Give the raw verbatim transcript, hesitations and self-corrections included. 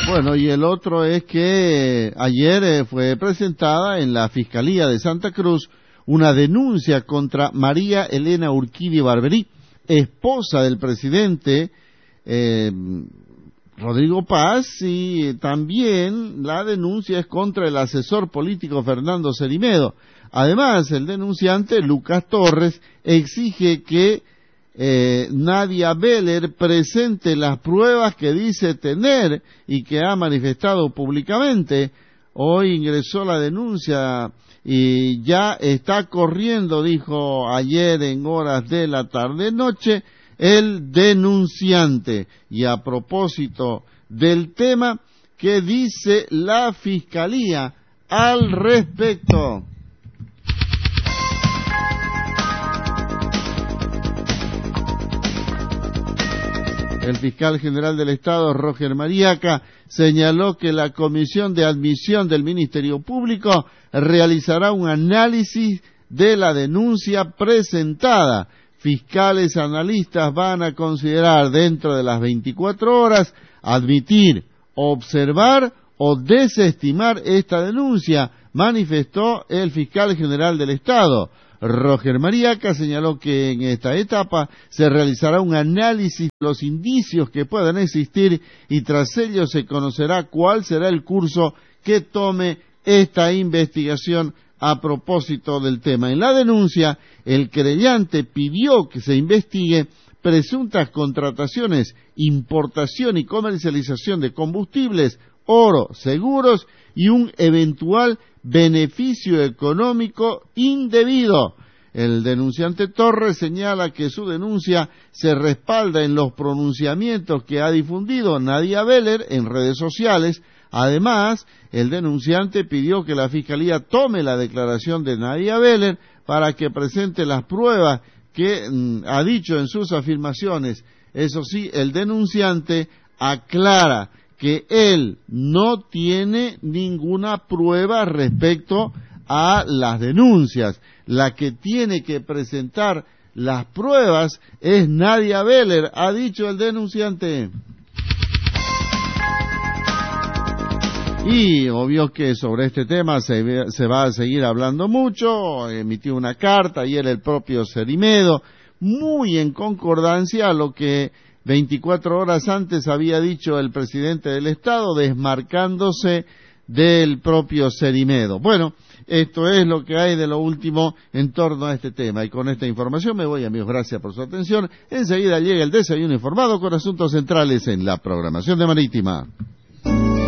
Bueno, y el otro es que ayer eh, fue presentada en la Fiscalía de Santa Cruz una denuncia contra María Elena Urquidi Barberí, esposa del presidente eh, Rodrigo Paz, y también la denuncia es contra el asesor político Fernando Cerimedo. Además, el denunciante, Lucas Torres, exige que eh, Nadia Beller presente las pruebas que dice tener y que ha manifestado públicamente. Hoy ingresó la denuncia y ya está corriendo, dijo ayer en horas de la tarde-noche, el denunciante. Y a propósito del tema, ¿qué dice la Fiscalía al respecto? El fiscal general del Estado, Roger Mariaca, señaló que la Comisión de Admisión del Ministerio Público realizará un análisis de la denuncia presentada. Fiscales analistas van a considerar dentro de las veinticuatro horas admitir, observar o desestimar esta denuncia, manifestó el fiscal general del Estado. Roger Mariaca señaló que en esta etapa se realizará un análisis de los indicios que puedan existir y tras ello se conocerá cuál será el curso que tome esta investigación a propósito del tema. En la denuncia, el querellante pidió que se investigue presuntas contrataciones, importación y comercialización de combustibles, oro, seguros y un eventual beneficio económico indebido. El denunciante Torres señala que su denuncia se respalda en los pronunciamientos que ha difundido Nadia Beller en redes sociales. Además, el denunciante pidió que la Fiscalía tome la declaración de Nadia Beller para que presente las pruebas que mm, ha dicho en sus afirmaciones. Eso sí, el denunciante aclara que él no tiene ninguna prueba respecto a las denuncias. La que tiene que presentar las pruebas es Nadia Beller, ha dicho el denunciante. Y obvio que sobre este tema se, se va a seguir hablando mucho. Emitió una carta ayer el propio Cerimedo, muy en concordancia a lo que veinticuatro horas antes había dicho el presidente del Estado, desmarcándose del propio Cerimedo. Bueno, esto es lo que hay de lo último en torno a este tema. Y con esta información me voy, amigos. Gracias por su atención. Enseguida llega el desayuno informado con asuntos centrales en la programación de Marítima.